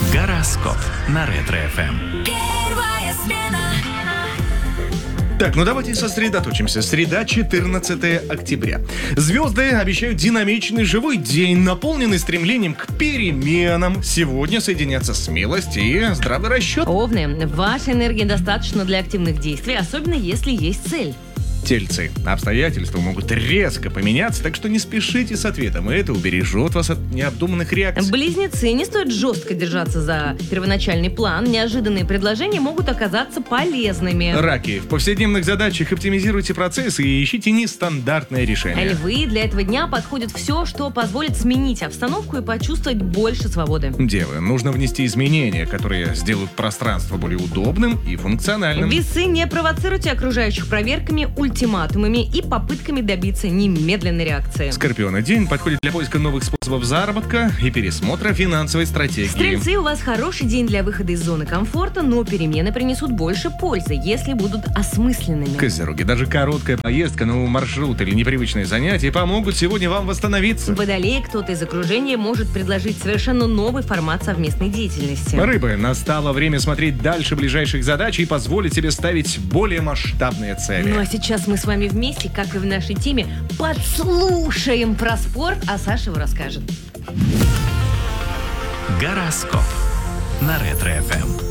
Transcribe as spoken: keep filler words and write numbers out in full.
Гороскоп на Ретро-эф эм. Первая смена. Так, ну давайте сосредоточимся. Среда, четырнадцатое октября. Звезды обещают динамичный живой день, наполненный стремлением к переменам. Сегодня соединятся смелость и здравый расчет. Овны, вашей энергии достаточно для активных действий, особенно если есть цель. Тельцы. Обстоятельства могут резко поменяться, так что не спешите с ответом, и это убережет вас от необдуманных реакций. Близнецы, не стоит жестко держаться за первоначальный план. Неожиданные предложения могут оказаться полезными. Раки. В повседневных задачах оптимизируйте процессы и ищите нестандартное решение. Львы, для этого дня подходит все, что позволит сменить обстановку и почувствовать больше свободы. Девы. Нужно внести изменения, которые сделают пространство более удобным и функциональным. Весы, не провоцируйте окружающих проверками, ультиматумами и попытками добиться немедленной реакции. Скорпионы. День подходит для поиска новых способов заработка и пересмотра финансовой стратегии. Стрельцы, у вас хороший день для выхода из зоны комфорта, но перемены принесут больше пользы, если будут осмысленными. Козероги. Даже короткая поездка, новый маршрут или непривычные занятия помогут сегодня вам восстановиться. Водолеи, кто-то из окружения может предложить совершенно новый формат совместной деятельности. Рыбы. Настало время смотреть дальше ближайших задач и позволить себе ставить более масштабные цели. Ну а сейчас мы с вами вместе, как и в нашей теме, подслушаем про спорт, а Саша его расскажет. Гороскоп на Ретро-эф эм.